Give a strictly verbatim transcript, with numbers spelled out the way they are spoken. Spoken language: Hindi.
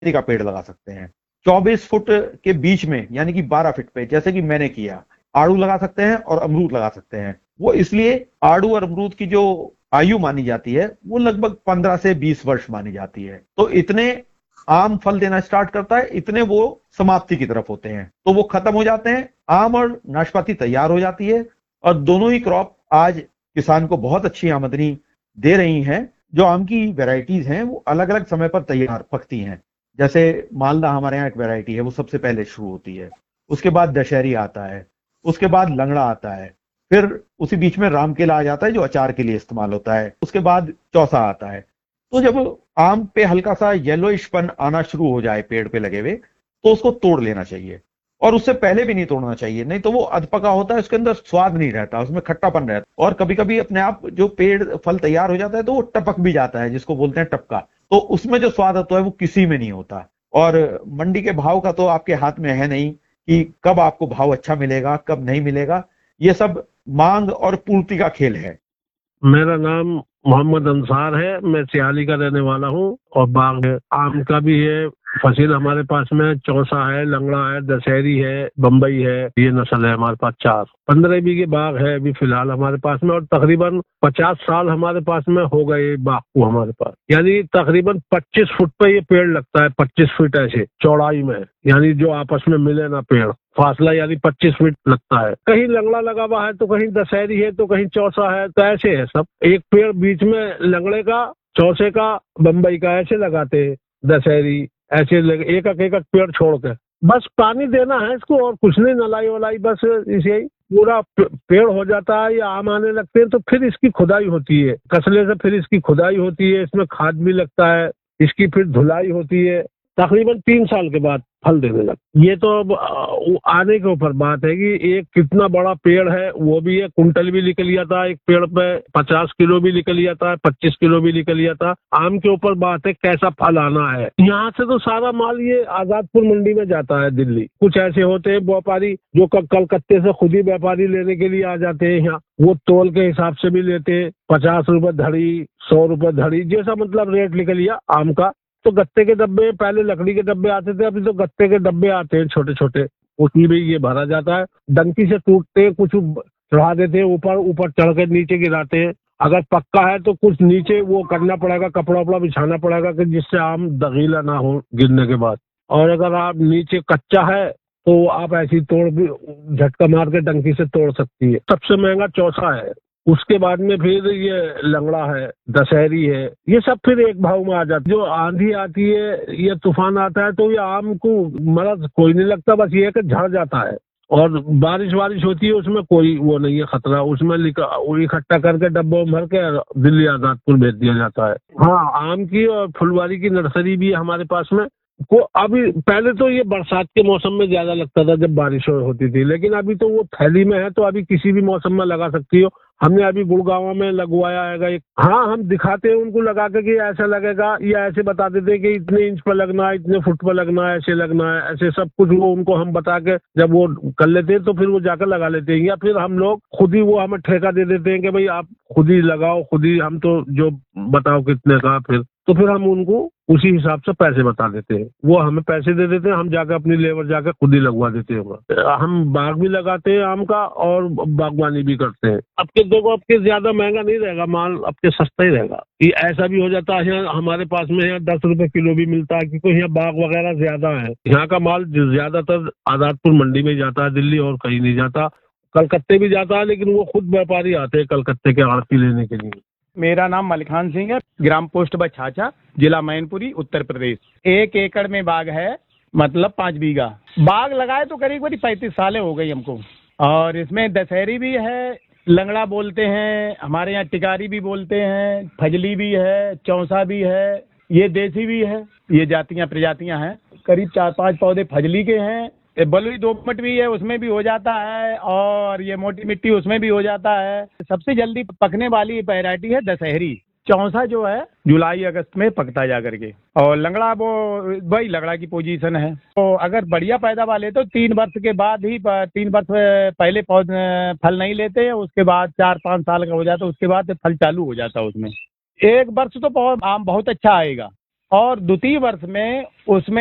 का पेड़ लगा सकते हैं। चौबीस फुट के बीच में यानी कि बारह फीट पे, जैसे कि मैंने किया, आड़ू लगा सकते हैं और अमरूद लगा सकते हैं। वो इसलिए आड़ू और अमरूद की जो आयु मानी जाती है वो लगभग पंद्रह से बीस वर्ष मानी जाती है। तो इतने आम फल देना स्टार्ट करता है, इतने वो समाप्ति की तरफ होते हैं, तो वो खत्म हो जाते हैं, आम और नाशपाती तैयार हो जाती है। और दोनों ही क्रॉप आज किसान को बहुत अच्छी आमदनी दे रही हैं। जो आम की वेराइटीज हैं वो अलग अलग समय पर तैयार पकती हैं। जैसे मालदा हमारे यहाँ एक वेराइटी है, वो सबसे पहले शुरू होती है, उसके बाद दशहरी आता है, उसके बाद लंगड़ा आता है, फिर उसी बीच में रामकेला आ जाता है जो अचार के लिए इस्तेमाल होता है, उसके बाद चौसा आता है। तो जब आम पे हल्का सा येलोइशपन आना शुरू हो जाए पेड़ पे लगे हुए, तो उसको तोड़ लेना चाहिए। और उससे पहले भी नहीं तोड़ना चाहिए, नहीं तो वो अधपका होता है, उसके अंदर स्वाद नहीं रहता, उसमें खट्टापन रहता है। और कभी कभी अपने आप जो पेड़ फल तैयार हो जाता है तो वो टपक भी जाता है, जिसको बोलते हैं टपका, तो उसमें जो स्वाद होता है वो किसी में नहीं होता। और मंडी के भाव का तो आपके हाथ में है नहीं कि कब आपको भाव अच्छा मिलेगा कब नहीं मिलेगा, ये सब मांग और पूर्ति का खेल है। मेरा नाम मोहम्मद अंसार है, मैं सियाली का रहने वाला हूँ और बाग है, आम का भी है, फसील हमारे पास में चौसा है, लंगड़ा है, दशहरी है, बम्बई है, ये नस्ल है हमारे पास चार। पंद्रह बीघे बाग है अभी फिलहाल हमारे पास में, और तकरीबन पचास साल हमारे पास में हो गए बाग को हमारे पास। यानी तकरीबन पच्चीस फुट पे ये पेड़ लगता है, पच्चीस फीट ऐसे चौड़ाई में, यानी जो आपस में मिले ना पेड़, फासला यानी पच्चीस फीट लगता है। कहीं लंगड़ा लगा हुआ है तो कहीं दशहरी है तो कहीं चौसा है, तो ऐसे है सब। एक पेड़ बीच में लंगड़े का, चौसे का, बम्बई का ऐसे लगाते हैं, दशहरी ऐसे लगे, एक एक एक पेड़ छोड़ के। बस पानी देना है इसको और कुछ नहीं, नलाई वलाई बस इसे ही पूरा पेड़ हो जाता है। या आम आने लगते हैं तो फिर इसकी खुदाई होती है, कसले से फिर इसकी खुदाई होती है, इसमें खाद भी लगता है, इसकी फिर धुलाई होती है, तकरीबन तीन साल के बाद फल देने लगे। ये तो अब आने के ऊपर बात है कि एक कितना बड़ा पेड़ है, वो भी एक कुंटल भी निकल जाता है, एक पेड़ पे पचास किलो भी निकल जाता है, पच्चीस किलो भी निकल जाता है। आम के ऊपर बात है कैसा फल आना है। यहाँ से तो सारा माल ये आजादपुर मंडी में जाता है दिल्ली। कुछ ऐसे होते हैं व्यापारी जो कलकत्ते से खुद ही व्यापारी लेने के लिए आ जाते हैं यहाँ, वो तोल के हिसाब से भी लेते हैं, पचास रुपए धड़ी, सौ रुपए धड़ी, जैसा मतलब रेट निकल गया आम का। तो गत्ते के डब्बे, पहले लकड़ी के डब्बे आते थे, अभी तो गत्ते के डब्बे आते हैं छोटे छोटे, उसमें भी ये भरा जाता है। डंकी से टूटते, कुछ चढ़ा देते हैं ऊपर, ऊपर चढ़ के नीचे गिराते हैं। अगर पक्का है तो कुछ नीचे वो करना पड़ेगा, कपड़ा वपड़ा बिछाना पड़ेगा कि जिससे आम दगीला ना हो गिरने के बाद। और अगर आप नीचे कच्चा है तो आप ऐसी तोड़ भी, झटका मार के डंकी से तोड़ सकती है। सबसे महंगा चौसा है, उसके बाद में फिर ये लंगड़ा है, दशहरी है, ये सब फिर एक भाव में आ जाती है। जो आंधी आती है, ये तूफान आता है, तो ये आम को मतलब कोई नहीं लगता, बस ये है कि झड़ जाता है। और बारिश बारिश होती है उसमें कोई वो नहीं है खतरा, उसमें इकट्ठा करके डब्बों में भर के दिल्ली आजादपुर भेज दिया जाता है। हाँ, आम की और फुलवारी की नर्सरी भी है हमारे पास में। को अभी पहले तो ये बरसात के मौसम में ज्यादा लगता था जब बारिश होती थी, लेकिन अभी तो वो थैली में है, तो अभी किसी भी मौसम में लगा सकती हो। हमने अभी गुड़गांव में लगवाया है एक। हाँ, हम दिखाते हैं उनको लगा के कि ऐसा लगेगा, या ऐसे बता देते हैं कि इतने इंच पर लगना है, इतने फुट पर लगना है, ऐसे लगना है, ऐसे सब कुछ वो उनको हम बता के जब वो कर लेते हैं तो फिर वो जाकर लगा लेते हैं। या फिर हम लोग खुद ही, वो हमें ठेका दे देते हैं कि भाई आप खुद ही लगाओ, खुद ही, हम तो जो बताओ कितने का, फिर तो फिर हम उनको उसी हिसाब से पैसे बता देते हैं, वो हमें पैसे दे देते हैं, हम जाकर अपनी लेबर जाकर खुद ही लगवा देते हैं। हम बाग भी लगाते हैं आम का और बागवानी भी करते हैं। अब के देखो, अब के ज्यादा महंगा नहीं रहेगा माल, अब के सस्ता ही रहेगा। ये ऐसा भी हो जाता है यहाँ हमारे पास में, यहाँ दस रुपए किलो भी मिलता है, क्योंकि यहाँ बाग वगैरह ज्यादा है। यहाँ का माल ज्यादातर आजादपुर मंडी में जाता है, दिल्ली और कहीं नहीं जाता। कलकत्ते भी जाता है, लेकिन वो खुद व्यापारी आते हैं कलकत्ते के आड़ती लेने के लिए। मेरा नाम मलिखान सिंह है, ग्राम पोस्ट बछाचा, जिला मैनपुरी, उत्तर प्रदेश। एक एकड़ में बाग है, मतलब पाँच बीघा बाग लगाए तो करीब करीब पैंतीस सालें हो गई हमको। और इसमें दशहरी भी है, लंगड़ा बोलते हैं हमारे यहाँ, टिकारी भी बोलते हैं, फजली भी है, चौसा भी है, ये देसी भी है। ये जातियाँ प्रजातियाँ हैं। करीब चार पांच पौधे फजली के हैं, बलुई दोमट भी है, उसमें भी हो जाता है, और ये मोटी मिट्टी उसमें भी हो जाता है। सबसे जल्दी पकने वाली वैरायटी है दशहरी। चौसा जो है जुलाई अगस्त में पकता जा करके, और लंगड़ा वो वही लंगड़ा की पोजीशन है। तो अगर बढ़िया पैदावार लेते तो तीन वर्ष के बाद ही, तीन वर्ष पहले पौधे फल नहीं लेते हैं, उसके बाद चार पाँच साल का हो जाता है, उसके बाद फल चालू हो जाता है उसमें। एक वर्ष तो आम बहुत अच्छा आएगा, और द्वितीय वर्ष में उसमें